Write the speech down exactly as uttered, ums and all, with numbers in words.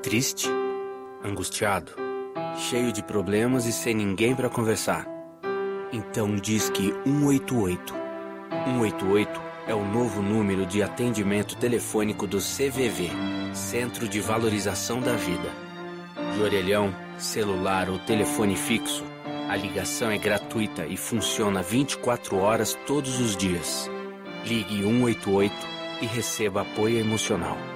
Triste? Angustiado? Cheio de problemas e sem ninguém para conversar? Então disque um oito oito. um oito oito é o novo número de atendimento telefônico do C V V, Centro de Valorização da Vida. De orelhão, celular ou telefone fixo, a ligação é gratuita e funciona vinte e quatro horas todos os dias. Ligue um oito oito e receba apoio emocional.